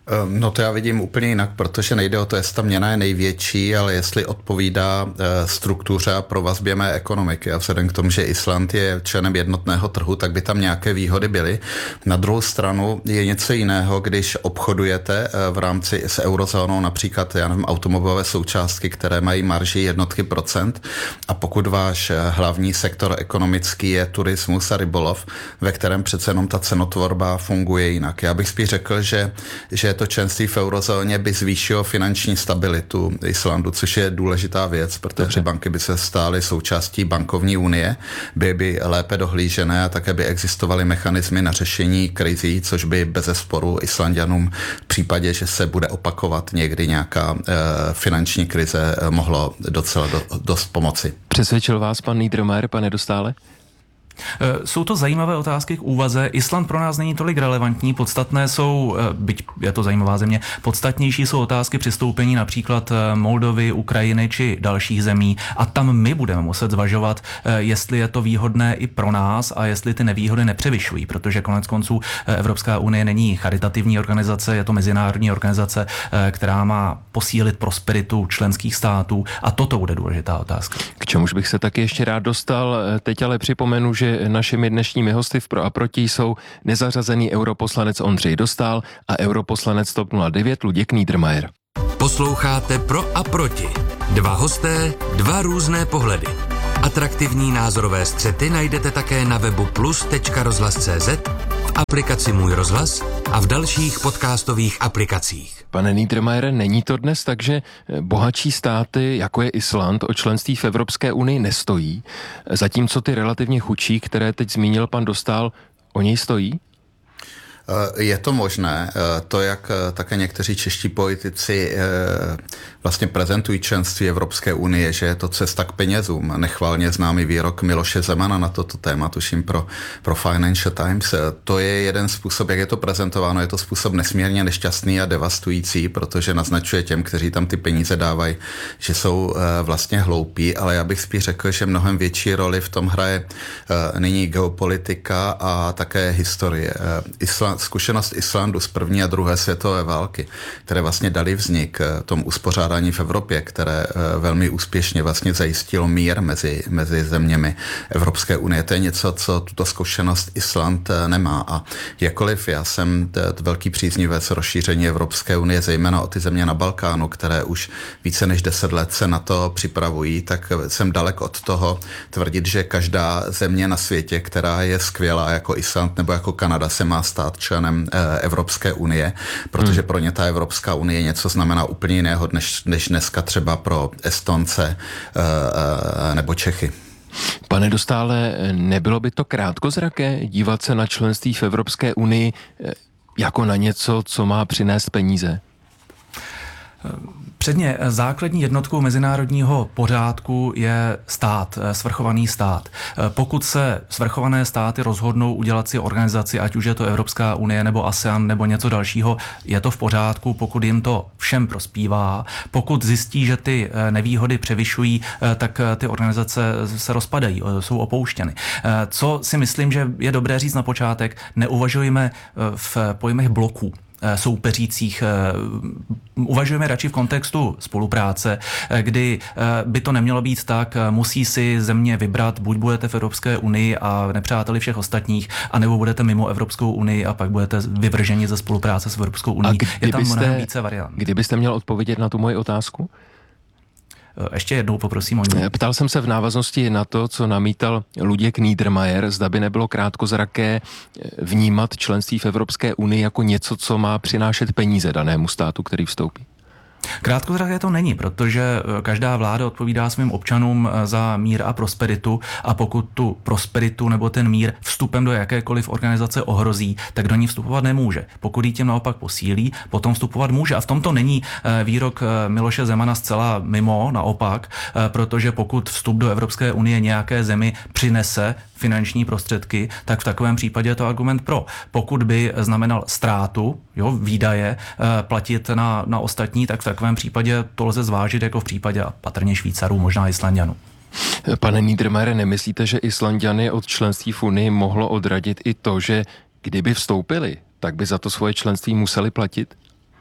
No to já vidím úplně jinak, protože nejde o to, jestli ta měna je největší, ale jestli odpovídá struktuře a provazbě mé ekonomiky. A vzhledem k tomu, že Island je členem jednotného trhu, tak by tam nějaké výhody byly. Na druhou stranu je něco jiného, když obchodujete v rámci s eurozónou například, já nevím, automobilové součástky, které mají marži jednotky procent, a pokud váš hlavní sektor ekonomický je turismus a rybolov, ve kterém přece jenom ta cenotvorba funguje jinak. Já bych spíš řekl, že to členství v eurozóně by zvýšilo finanční stabilitu Islandu, což je důležitá věc, protože banky by se stály součástí bankovní unie, by lépe dohlížené a také by existovaly mechanismy na řešení krizí, což by bezesporu Islanďanům v případě, že se bude opakovat někdy nějaká finanční krize, mohlo docela dost pomoci. Přesvědčil vás pan Niedermayer, pane Dostále? Jsou to zajímavé otázky k úvaze. Island pro nás není tolik relevantní, podstatné jsou, byť je to zajímavá země, podstatnější jsou otázky přistoupení například Moldovy, Ukrajiny či dalších zemí a tam my budeme muset zvažovat, jestli je to výhodné i pro nás a jestli ty nevýhody nepřevyšují, protože konec konců Evropská unie není charitativní organizace, je to mezinárodní organizace, která má posílit prosperitu členských států a toto bude důležitá otázka. K čemuž bych se taky ještě rád dostal, teď ale připomenu, že našimi dnešními hosty v Pro a proti jsou nezařazený europoslanec Ondřej Dostál a europoslanec TOP 09 Luděk Niedermayer. Posloucháte Pro a proti. Dva hosté, dva různé pohledy. Atraktivní názorové střety najdete také na webu plus.rozhlas.cz, v aplikaci Můj rozhlas a v dalších podcastových aplikacích. Pane Niedermayere, není to dnes tak, že bohatší státy, jako je Island, o členství v Evropské unii nestojí, zatímco ty relativně chudší, které teď zmínil pan Dostál, o něj stojí? Je to možné. To, jak také někteří čeští politici vlastně prezentují členství Evropské unie, že je to cesta k penězům. Nechvalně známý výrok Miloše Zemana na toto téma, tuším pro Financial Times. To je jeden způsob, jak je to prezentováno. Je to způsob nesmírně nešťastný a devastující, protože naznačuje těm, kteří tam ty peníze dávají, že jsou vlastně hloupí, ale já bych spíš řekl, že mnohem větší roli v tom hraje nyní geopolitika a také historie. Zkušenost Islandu z první a druhé světové války, které vlastně dali vznik tomu uspořádání v Evropě, které velmi úspěšně vlastně zajistilo mír mezi zeměmi Evropské unie. To je něco, co tuto zkušenost Island nemá. A jakkoliv já jsem velký příznivec rozšíření Evropské unie, zejména o ty země na Balkánu, které už více než 10 let se na to připravují, tak jsem dalek od toho tvrdit, že každá země na světě, která je skvělá jako Island nebo jako Kanada, se má stát členem Evropské unie, protože pro ně ta Evropská unie něco znamená úplně jiného, než dneska třeba pro Estonce nebo Čechy. Pane Dostále, nebylo by to krátkozraké dívat se na členství v Evropské unii jako na něco, co má přinést peníze? Předně základní jednotkou mezinárodního pořádku je stát, svrchovaný stát. Pokud se svrchované státy rozhodnou udělat si organizaci, ať už je to Evropská unie nebo ASEAN nebo něco dalšího, je to v pořádku, pokud jim to všem prospívá. Pokud zjistí, že ty nevýhody převyšují, tak ty organizace se rozpadají, jsou opouštěny. Co si myslím, že je dobré říct na počátek, neuvažujeme v pojmech bloků soupeřících. Uvažujeme radši v kontextu spolupráce, kdy by to nemělo být tak, musí si země vybrat, buď budete v Evropské unii a nepřáteli všech ostatních, anebo budete mimo Evropskou unii a pak budete vyvrženi ze spolupráce s Evropskou unii. Je tam mnohem více variant. Kdybyste měl odpovědět na tu moji otázku? Ještě jednou poprosím o ní. Ptal jsem se v návaznosti na to, co namítal Luděk Niedermayer, zda by nebylo krátkozraké vnímat členství v Evropské unii jako něco, co má přinášet peníze danému státu, který vstoupí. Krátkozraké to není, protože každá vláda odpovídá svým občanům za mír a prosperitu a pokud tu prosperitu nebo ten mír vstupem do jakékoliv organizace ohrozí, tak do ní vstupovat nemůže. Pokud ji tím naopak posílí, potom vstupovat může. A v tomto není výrok Miloše Zemana zcela mimo, naopak, protože pokud vstup do Evropské unie nějaké zemi přinese finanční prostředky, tak v takovém případě je to argument pro. Pokud by znamenal ztrátu, výdaje, platit na ostatní, tak v takovém případě to lze zvážit jako v případě patrně Švýcarů, možná Islanďanů. Pane Niedermayere, nemyslíte, že Islanďany od členství v Unii mohlo odradit i to, že kdyby vstoupili, tak by za to svoje členství museli platit?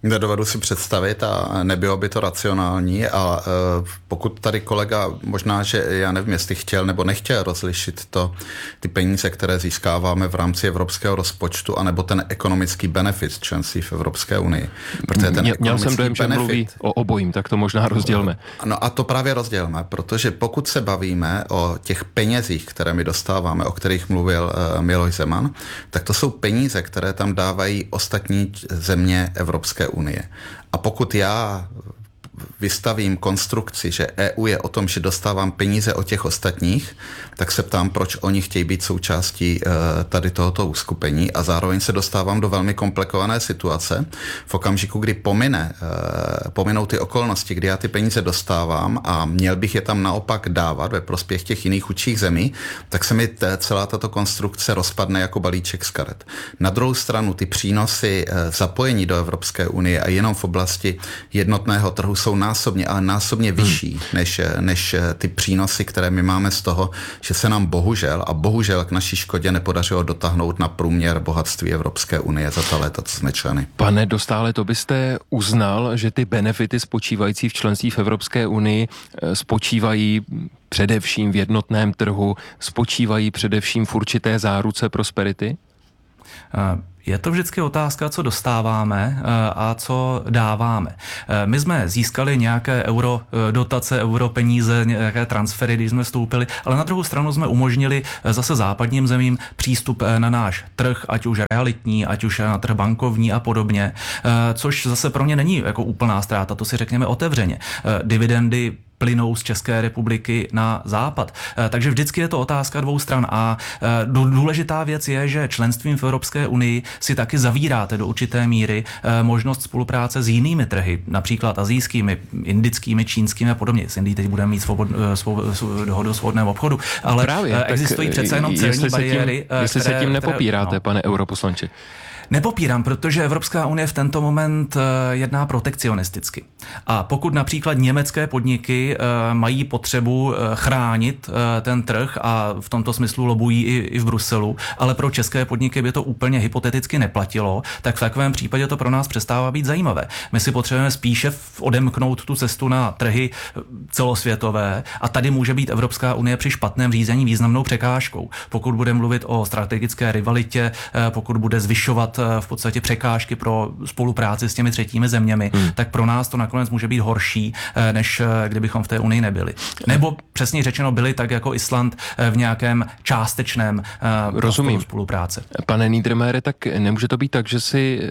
Nedovedu si představit a nebylo by to racionální a pokud tady kolega, možná, že já nevím, jestli chtěl nebo nechtěl rozlišit ty peníze, které získáváme v rámci evropského rozpočtu, anebo ten ekonomický benefit členství v Evropské unii. Protože ten Měl jsem dojem, že mluví o obojím, tak to možná rozdělme. No a to právě rozdělme, protože pokud se bavíme o těch penězích, které my dostáváme, o kterých mluvil Miloš Zeman, tak to jsou peníze, které tam dávají ostatní země Evropské unie. A pokud já vystavím konstrukci, že EU je o tom, že dostávám peníze od těch ostatních, tak se ptám, proč oni chtějí být součástí tady tohoto uskupení a zároveň se dostávám do velmi komplikované situace. V okamžiku, kdy pominou ty okolnosti, kdy já ty peníze dostávám a měl bych je tam naopak dávat ve prospěch těch jiných chudších zemí, tak se mi celá tato konstrukce rozpadne jako balíček z karet. Na druhou stranu ty přínosy zapojení do Evropské unie a jenom v oblasti jednotného trhu jsou násobně vyšší než ty přínosy, které my máme z toho, že se nám bohužel k naší škodě nepodařilo dotáhnout na průměr bohatství Evropské unie za ta léta, co jsme členy. Pane Dostále, to byste uznal, že ty benefity spočívající v členství v Evropské unii spočívají především v jednotném trhu, spočívají především v určité záruce prosperity? Je to vždycky otázka, co dostáváme a co dáváme. My jsme získali nějaké eurodotace, europeníze, nějaké transfery, když jsme vstoupili, ale na druhou stranu jsme umožnili zase západním zemím přístup na náš trh, ať už realitní, ať už na trh bankovní a podobně, což zase pro ně není jako úplná ztráta, to si řekněme otevřeně. Dividendy plynou z České republiky na západ. Takže vždycky je to otázka dvou stran a důležitá věc je, že členstvím v Evropské unii si taky zavíráte do určité míry možnost spolupráce s jinými trhy, například asijskými, indickými, čínskými a podobně. S Indií teď budeme mít dohodu o svobodném obchodu, ale právě, existují přece jenom celní bariéry. Jestli se tím nepopíráte, pane europoslanče. Nepopírám, protože Evropská unie v tento moment jedná protekcionisticky. A pokud například německé podniky mají potřebu chránit ten trh a v tomto smyslu lobují i v Bruselu, ale pro české podniky by to úplně hypoteticky neplatilo, tak v takovém případě to pro nás přestává být zajímavé. My si potřebujeme spíše odemknout tu cestu na trhy celosvětové a tady může být Evropská unie při špatném řízení významnou překážkou. Pokud bude mluvit o strategické rivalitě, pokud bude zvyšovat v podstatě překážky pro spolupráci s těmi třetími zeměmi, tak pro nás to nakonec může být horší, než kdybychom v té unii nebyli. Nebo přesně řečeno byli tak jako Island v nějakém částečném spolupráce. Pane Niedermayere, tak nemůže to být tak, že si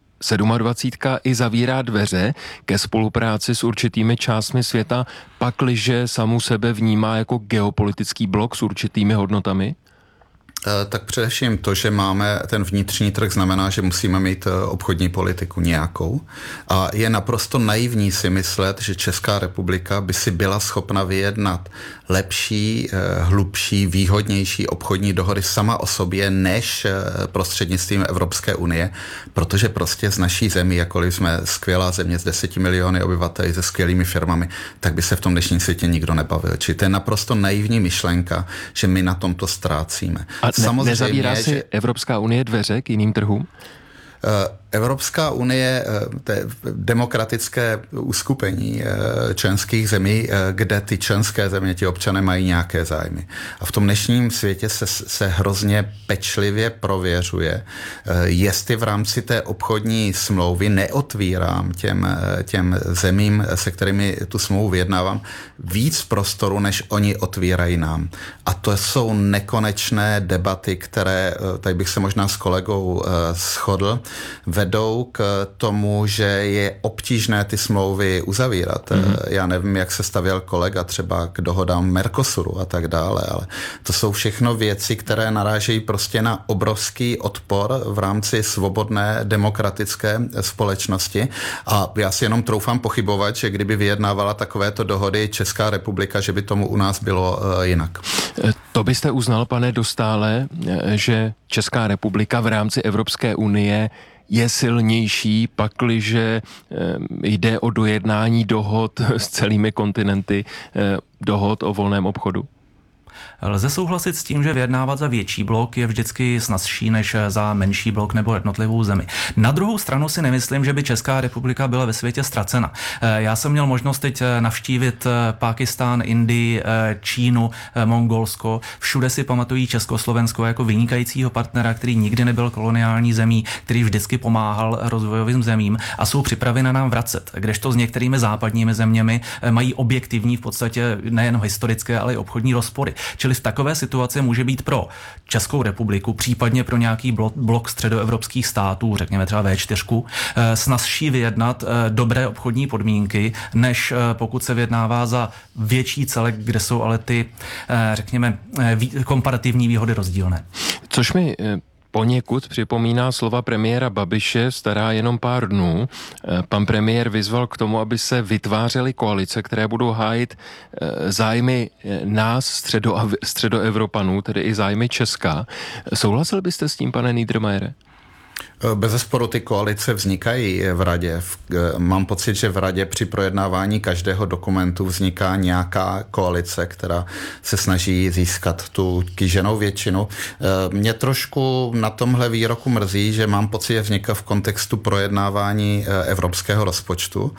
27 i zavírá dveře ke spolupráci s určitými částmi světa, pakliže samu sebe vnímá jako geopolitický blok s určitými hodnotami? Tak především to, že máme ten vnitřní trh, znamená, že musíme mít obchodní politiku nějakou. A je naprosto naivní si myslet, že Česká republika by si byla schopna vyjednat lepší, hlubší, výhodnější obchodní dohody sama o sobě, než prostřednictvím Evropské unie, protože prostě z naší zemi, jakkoliv jsme skvělá země s 10 miliony obyvatel se skvělými firmami, tak by se v tom dnešním světě nikdo nebavil. Čili to je naprosto naivní myšlenka, že my na tomto ztrácíme. A nezavírá si Evropská unie dveře k jiným trhům? Evropská unie, to je demokratické uskupení členských zemí, kde ty členské země, ti občané mají nějaké zájmy. A v tom dnešním světě se hrozně pečlivě prověřuje, jestli v rámci té obchodní smlouvy neotvírám těm zemím, se kterými tu smlouvu vyjednávám, víc prostoru, než oni otvírají nám. A to jsou nekonečné debaty, které, tady bych se možná s kolegou shodl, vedou k tomu, že je obtížné ty smlouvy uzavírat. Já nevím, jak se stavěl kolega třeba k dohodám Mercosuru a tak dále, ale to jsou všechno věci, které narážejí prostě na obrovský odpor v rámci svobodné demokratické společnosti a já si jenom troufám pochybovat, že kdyby vyjednávala takovéto dohody Česká republika, že by tomu u nás bylo jinak. To byste uznal, pane Dostále, že Česká republika v rámci Evropské unie je silnější, pakliže jde o dojednání dohod s celými kontinenty, dohod o volném obchodu? Lze souhlasit s tím, že vyjednávat za větší blok je vždycky snazší než za menší blok nebo jednotlivou zemi. Na druhou stranu si nemyslím, že by Česká republika byla ve světě ztracena. Já jsem měl možnost teď navštívit Pákistán, Indii, Čínu, Mongolsko. Všude si pamatují Československo jako vynikajícího partnera, který nikdy nebyl koloniální zemí, který vždycky pomáhal rozvojovým zemím a jsou připraveni nám vracet. Kdežto s některými západními zeměmi mají objektivní v podstatě nejen historické, ale i obchodní rozpory. Čili v takové situaci může být pro Českou republiku, případně pro nějaký blok středoevropských států, řekněme třeba V4, snazší vyjednat dobré obchodní podmínky, než pokud se vyjednává za větší celek, kde jsou ale ty, řekněme, komparativní výhody rozdílné. Což mi poněkud připomíná slova premiéra Babiše stará jenom pár dnů. Pan premiér vyzval k tomu, aby se vytvářely koalice, které budou hájit zájmy nás, středoevropanů, tedy i zájmy Česka. Souhlasil byste s tím, pane Niedermayere? Bezesporu ty koalice vznikají v radě. Mám pocit, že v radě při projednávání každého dokumentu vzniká nějaká koalice, která se snaží získat tu kýženou většinu. Mě trošku na tomhle výroku mrzí, že mám pocit, že vzniká v kontextu projednávání evropského rozpočtu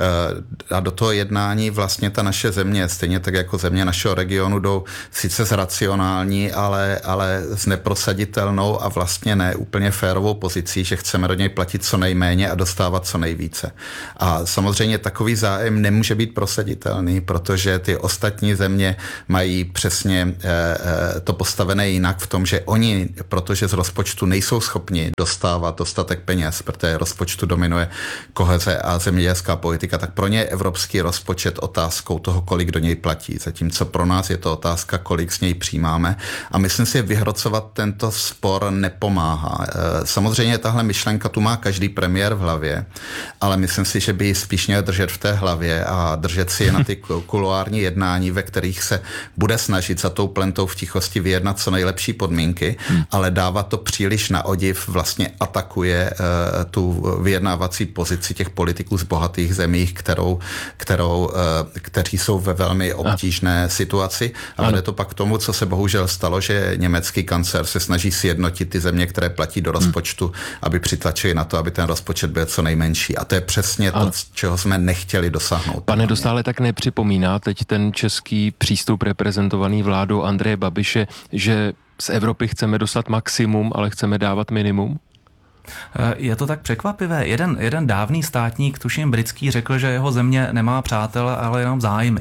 a do toho jednání vlastně ta naše země, stejně tak jako země našeho regionu, jdou sice s racionální, ale s neprosaditelnou a vlastně ne úplně férovou pozicí, že chceme do něj platit co nejméně a dostávat co nejvíce. A samozřejmě takový zájem nemůže být prosaditelný, protože ty ostatní země mají přesně to postavené jinak v tom, že oni, protože z rozpočtu nejsou schopni dostávat dostatek peněz, protože rozpočtu dominuje koheze a zemědělská politika, tak pro ně je evropský rozpočet otázkou toho, kolik do něj platí. Zatímco pro nás je to otázka, kolik z něj přijímáme. A myslím si, že vyhrocovat tento spor nepomáhá. Samozřejmě tahle myšlenka tu má každý premiér v hlavě, ale myslím si, že by ji spíš měl držet v té hlavě a držet si je na ty kuloární jednání, ve kterých se bude snažit za tou plentou v tichosti vyjednat co nejlepší podmínky, ale dávat to příliš na odiv vlastně atakuje tu vyjednávací pozici těch politiků z bohatých zemích, kteří jsou ve velmi obtížné situaci. A vede to pak k tomu, co se bohužel stalo, že německý kancléř se snaží sjednotit ty země, které platí do rozpočtu, aby přitlačili na to, aby ten rozpočet byl co nejmenší. A to je přesně to, čeho jsme nechtěli dosáhnout. Pane Dostále, tak nepřipomíná teď ten český přístup reprezentovaný vládou Andreje Babiše, že z Evropy chceme dostat maximum, ale chceme dávat minimum? Je to tak překvapivé. Jeden dávný státník, tuším britský, řekl, že jeho země nemá přátele, ale jenom zájmy.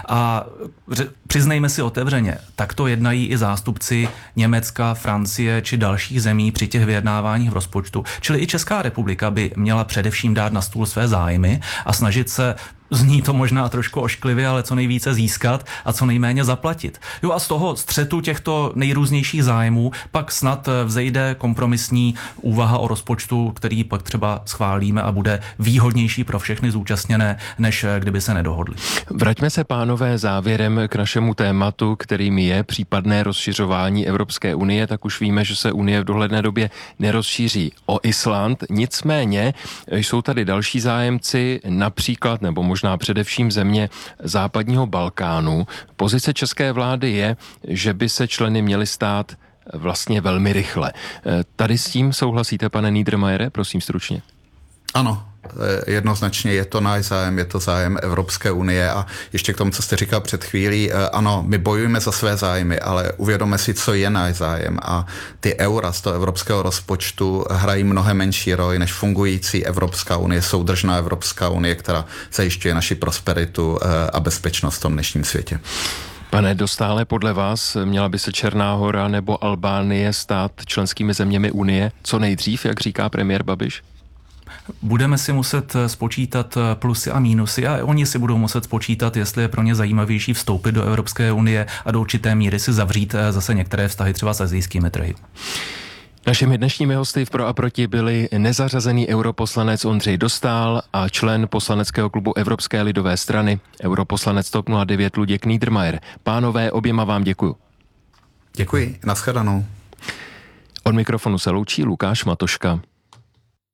A přiznejme si otevřeně, tak to jednají i zástupci Německa, Francie či dalších zemí při těch vyjednáváních v rozpočtu. Čili i Česká republika by měla především dát na stůl své zájmy a snažit se, zní to možná trošku ošklivě, ale co nejvíce získat a co nejméně zaplatit. Jo, a z toho střetu těchto nejrůznějších zájmů pak snad vzejde kompromisní úvaha o rozpočtu, který pak třeba schválíme a bude výhodnější pro všechny zúčastněné, než kdyby se nedohodli. Vraťme se, pánové, závěrem k našemu tématu, kterým je případné rozšiřování Evropské unie. Tak už víme, že se unie v dohledné době nerozšíří o Island. Nicméně jsou tady další zájemci, například nebo možná především země západního Balkánu. Pozice české vlády je, že by se členy měly stát vlastně velmi rychle. Tady s tím souhlasíte, pane Niedermayere? Prosím stručně. Ano. Jednoznačně je to náš zájem, je to zájem Evropské unie a ještě k tomu, co jste říkal před chvílí, ano, my bojujeme za své zájmy, ale uvědomme si, co je náš zájem a ty eura z toho evropského rozpočtu hrají mnohem menší roli než fungující Evropská unie, soudržná Evropská unie, která zajišťuje naši prosperitu a bezpečnost v tom dnešním světě. Pane Dostále, podle vás měla by se Černá Hora nebo Albánie stát členskými zeměmi unie co nejdřív, jak říká premiér Babiš? Budeme si muset spočítat plusy a mínusy a oni si budou muset spočítat, jestli je pro ně zajímavější vstoupit do Evropské unie a do určité míry si zavřít zase některé vztahy třeba s asijskými trhy. Našimi dnešními hosty v Pro a proti byli nezařazený europoslanec Ondřej Dostál a člen poslaneckého klubu Evropské lidové strany, europoslanec TOP 09 Luděk Niedermayer. Pánové, oběma vám děkuju. Děkuji, nashledanou. Od mikrofonu se loučí Lukáš Matoška.